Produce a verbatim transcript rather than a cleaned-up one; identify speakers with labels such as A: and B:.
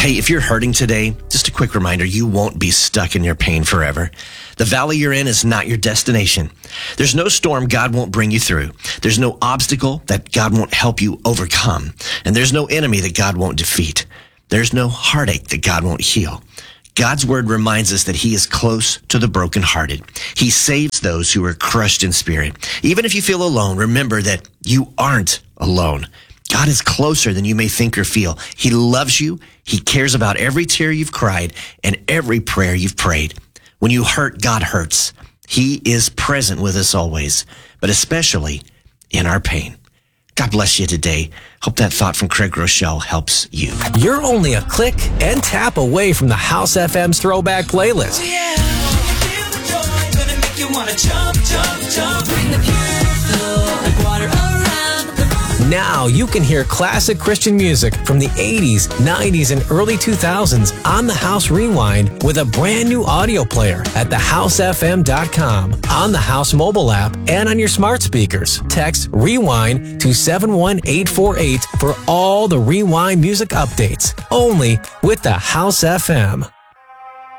A: Hey, if you're hurting today, just a quick reminder, you won't be stuck in your pain forever. The valley you're in is not your destination. There's no storm God won't bring you through. There's no obstacle that God won't help you overcome. And there's no enemy that God won't defeat. There's no heartache that God won't heal. God's word reminds us that he is close to the brokenhearted. He saves those who are crushed in spirit. Even if you feel alone, remember that you aren't alone. God is closer than you may think or feel. He loves you. He cares about every tear you've cried and every prayer you've prayed. When you hurt, God hurts. He is present with us always, but especially in our pain. God bless you today. Hope that thought from Craig Rochelle helps you.
B: You're only a click and tap away from the House F M's throwback playlist.
C: Yeah, feel the joy, gonna make you wanna jump, jump, jump. Bring the pure flow like water around the room.
B: Now you can hear classic Christian music from the eighties, nineties, and early two thousands on the House Rewind with a brand new audio player at the house f m dot com, on the House mobile app, and on your smart speakers. Text REWIND to seven one eight four eight for all the Rewind music updates. Only with the House F M.